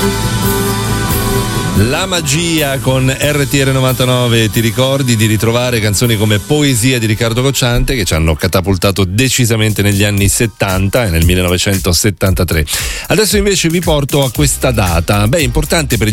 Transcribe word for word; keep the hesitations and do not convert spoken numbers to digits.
La magia con R T R novantanove. Ti ricordi di ritrovare canzoni come Poesia di Riccardo Cocciante, che ci hanno catapultato decisamente negli anni settanta e nel millenovecentosettantatré. Adesso invece vi porto a questa data, beh, importante per